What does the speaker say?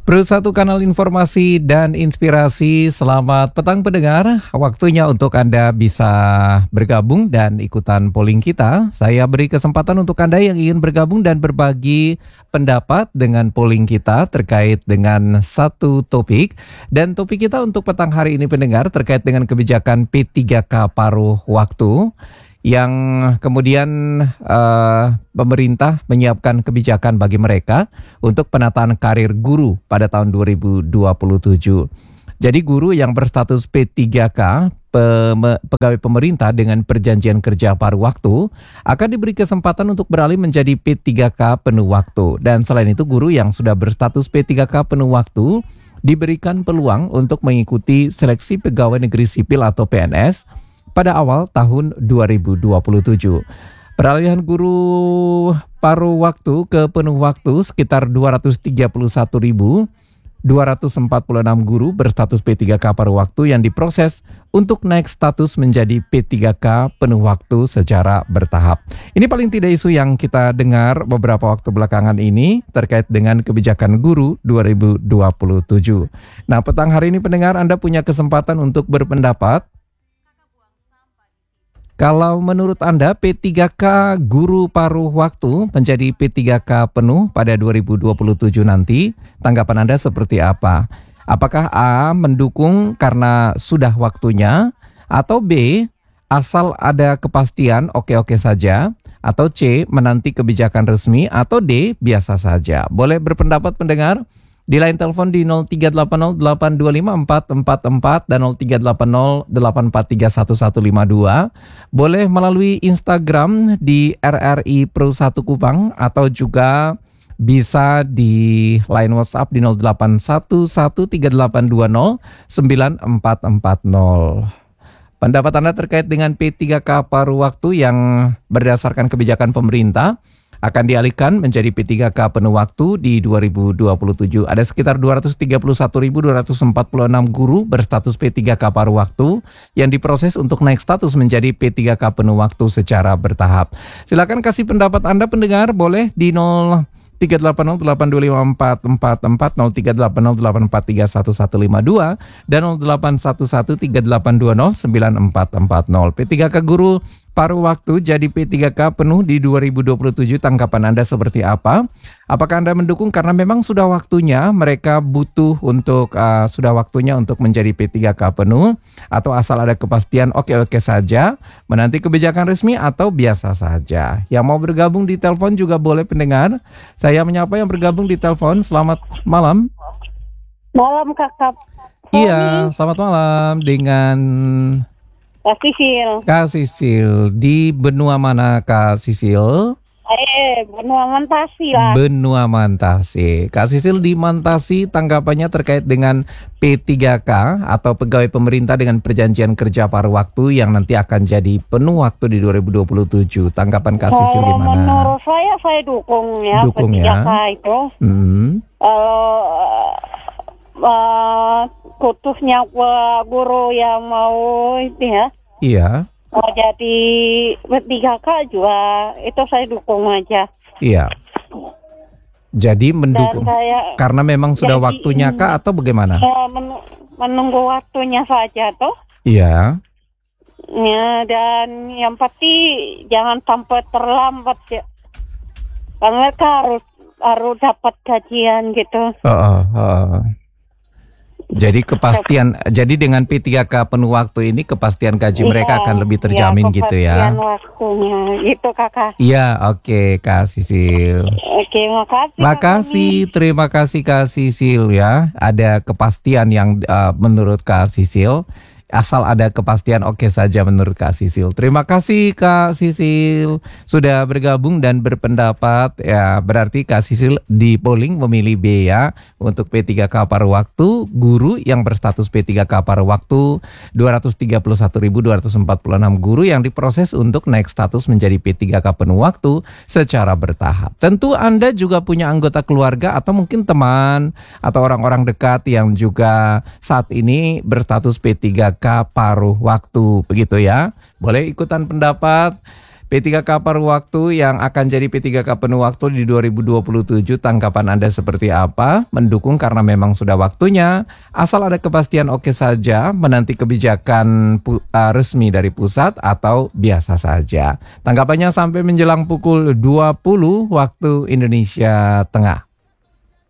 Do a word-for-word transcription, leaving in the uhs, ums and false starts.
Pro satu kanal informasi dan inspirasi. Selamat petang pendengar. Waktunya untuk Anda bisa bergabung dan ikutan polling kita. Saya beri kesempatan untuk Anda yang ingin bergabung dan berbagi pendapat dengan polling kita terkait dengan satu topik. Dan topik kita untuk petang hari ini pendengar terkait dengan kebijakan P tiga K paruh waktu, yang kemudian uh, pemerintah menyiapkan kebijakan bagi mereka untuk penataan karir guru pada tahun dua ribu dua puluh tujuh. Jadi guru yang berstatus P tiga K, pem- pegawai pemerintah dengan perjanjian kerja paruh waktu, akan diberi kesempatan untuk beralih menjadi P tiga K penuh waktu. Dan selain itu, guru yang sudah berstatus P tiga K penuh waktu diberikan peluang untuk mengikuti seleksi pegawai negeri sipil atau P N S pada awal tahun dua ribu dua puluh tujuh. Peralihan guru paruh waktu ke penuh waktu sekitar dua ratus tiga puluh satu ribu dua ratus empat puluh enam guru berstatus P tiga K paruh waktu yang diproses untuk naik status menjadi P tiga K penuh waktu secara bertahap. Ini paling tidak isu yang kita dengar beberapa waktu belakangan ini terkait dengan kebijakan guru dua ribu dua puluh tujuh. Nah, petang hari ini pendengar, Anda punya kesempatan untuk berpendapat. Kalau menurut Anda P tiga K guru paruh waktu menjadi P tiga K penuh pada dua ribu dua puluh tujuh nanti, tanggapan Anda seperti apa? Apakah A, mendukung karena sudah waktunya, atau B, asal ada kepastian oke-oke saja, atau C, menanti kebijakan resmi, atau D, biasa saja? Boleh berpendapat pendengar? Di line telepon di nol tiga delapan nol delapan dua lima empat empat empat dan nol tiga delapan nol delapan empat tiga satu satu lima dua. Boleh melalui Instagram di R R I Pro satu Kupang, atau juga bisa di line WhatsApp di nol delapan satu satu tiga delapan dua nol sembilan empat empat nol. Pendapat Anda terkait dengan P tiga K paruh waktu yang berdasarkan kebijakan pemerintah akan dialihkan menjadi P tiga K penuh waktu di dua ribu dua puluh tujuh. Ada sekitar dua ratus tiga puluh satu ribu dua ratus empat puluh enam guru berstatus P tiga K paruh waktu yang diproses untuk naik status menjadi P tiga K penuh waktu secara bertahap. Silakan kasih pendapat Anda pendengar, boleh di nol tiga delapan nol delapan dua lima empat empat empat, nol tiga delapan nol delapan empat tiga satu satu lima dua dan nol delapan satu satu tiga delapan dua nol sembilan empat empat nol. P tiga K guru paruh waktu jadi P tiga K penuh di dua ribu dua puluh tujuh, tanggapan Anda seperti apa? Apakah Anda mendukung karena memang sudah waktunya, mereka butuh untuk uh, sudah waktunya untuk menjadi P tiga K penuh, atau asal ada kepastian oke-oke saja, menanti kebijakan resmi, atau biasa saja? Yang mau bergabung di telepon juga boleh pendengar. Saya menyapa yang bergabung di telepon. Selamat malam. Malam Kakak. Iya, selamat malam dengan Kak Sisil. Kak Sisil. Di benua mana Kak Sisil? Eh, benua Mantasi lah. Benua Mantasi. Kak Sisil di Mantasi, tanggapannya terkait dengan P tiga K atau pegawai pemerintah dengan perjanjian kerja paruh waktu yang nanti akan jadi penuh waktu di dua ribu dua puluh tujuh. Tanggapan Kak Sisil Kalau gimana? menurut saya, saya dukung ya Dukung P tiga K ya. itu. Hmm. Kalau uh, khususnya uh, guru yang mau itu ya, Iya. mau jadi P tiga K juga, itu saya dukung aja. Iya. Jadi mendukung Dan saya, karena memang sudah jadi, waktunya kah atau bagaimana? uh, men- menunggu waktunya saja tuh. Iya. Ya, dan yang pasti jangan sampai terlambat ya. Karena mereka harus harus dapat gajian gitu. Oh, oh, oh. Jadi kepastian, jadi dengan P tiga K penuh waktu ini kepastian gaji mereka Iya, akan lebih terjamin ya, gitu ya. kepastian waktunya, itu Kakak. Iya, oke Kak Sisil. Oke, makasih. Makasih, terima kasih Kak Sisil ya. Ada kepastian yang uh, menurut Kak Sisil. Asal ada kepastian oke saja menurut Kak Sisil. Terima kasih Kak Sisil sudah bergabung dan berpendapat. Ya, berarti Kak Sisil di polling memilih B ya untuk P tiga K paruh waktu guru yang berstatus P tiga K paruh waktu dua ratus tiga puluh satu ribu dua ratus empat puluh enam guru yang diproses untuk naik status menjadi P tiga K penuh waktu secara bertahap. Tentu Anda juga punya anggota keluarga atau mungkin teman atau orang-orang dekat yang juga saat ini berstatus P tiga K paruh waktu, begitu ya. Boleh ikutan pendapat P tiga K paruh waktu yang akan jadi P tiga K penuh waktu di dua ribu dua puluh tujuh, tanggapan Anda seperti apa? Mendukung karena memang sudah waktunya, asal ada kepastian oke saja, menanti kebijakan pu- uh, resmi dari pusat atau biasa saja. Tanggapannya sampai menjelang pukul dua puluh waktu Indonesia Tengah.